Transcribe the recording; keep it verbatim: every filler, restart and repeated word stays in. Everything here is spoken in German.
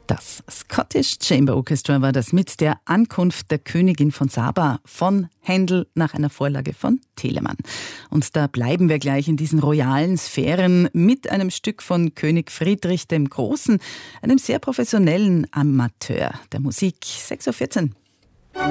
Das Scottish Chamber Orchestra war das mit der Ankunft der Königin von Saba von Händel nach einer Vorlage von Telemann. Und da bleiben wir gleich in diesen royalen Sphären mit einem Stück von König Friedrich dem Großen, einem sehr professionellen Amateur der Musik. sechs Uhr vierzehn.